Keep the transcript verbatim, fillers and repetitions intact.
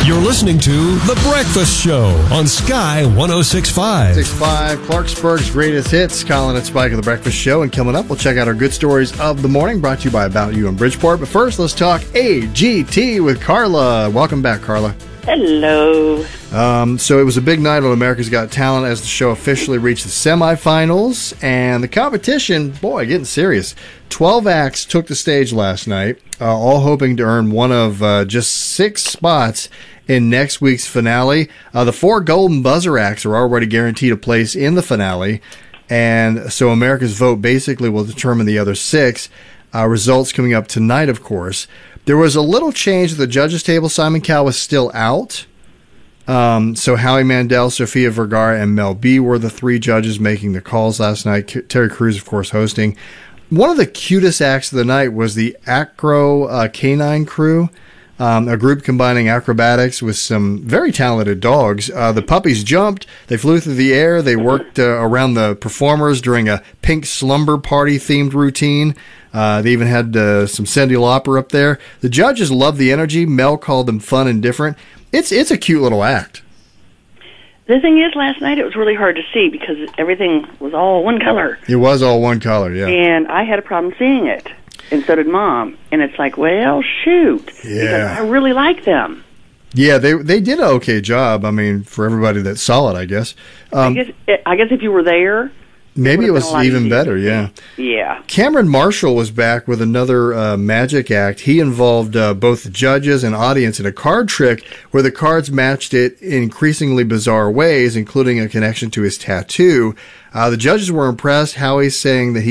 You're listening to The Breakfast Show on Sky one oh six point five. six five, Clarksburg's greatest hits. Colin and Spike of The Breakfast Show. And coming up, we'll check out our good stories of the morning, brought to you by About You in Bridgeport. But first, let's talk A G T with Carla. Welcome back, Carla. Hello. Um, so it was a big night on America's Got Talent as the show officially reached the semifinals. And the competition, boy, getting serious. twelve acts took the stage last night, uh, all hoping to earn one of uh, just six spots in next week's finale. Uh, the four Golden Buzzer acts are already guaranteed a place in the finale. And so America's vote basically will determine the other six. Uh, results coming up tonight, of course. There was a little change at the judges' table. Simon Cowell was still out. Um, so Howie Mandel, Sofia Vergara, and Mel B were the three judges making the calls last night. K- Terry Crews, of course, hosting. One of the cutest acts of the night was the Acro uh, Canine Crew, um, a group combining acrobatics with some very talented dogs. Uh, the puppies jumped. They flew through the air. They worked uh, around the performers during a pink slumber party-themed routine. Uh, they even had uh, some Cyndi Lauper up there. The judges loved the energy. Mel called them fun and different. It's it's a cute little act. The thing is, last night it was really hard to see because everything was all one color. It was all one color, yeah. And I had a problem seeing it, and so did Mom. And it's like, well, shoot. Yeah. Because I really like them. Yeah, they they did an okay job. I mean, for everybody that saw it, I guess. Um, I guess I guess if you were there, maybe it it was even better, yeah. Yeah. Cameron Marshall was back with another uh, magic act. He involved uh, both the judges and audience in a card trick where the cards matched it in increasingly bizarre ways, including a connection to his tattoo. Uh, the judges were impressed. Howie's saying that he